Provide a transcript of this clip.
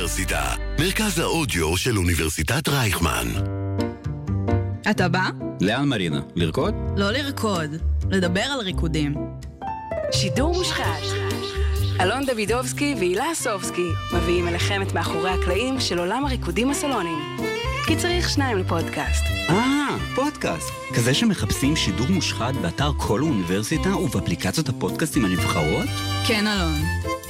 האוניברסיטה, מרכז האודיו של אוניברסיטת רייכמן. אתה בא? לאן מרינה? לרקוד? לא לרקוד, לדבר על ריקודים. שידור מושחת. אלון דוידובסקי והילה אסובסקי מביאים אליכם את מאחורי הקלעים של עולם הריקודים הסלוניים. כי צריך שניים לפודקאסט. פודקאסט. כזה שמחפשים שידור מושחת באתר כל האוניברסיטה ובאפליקציות הפודקאסטים הנבחרות? כן, אלון.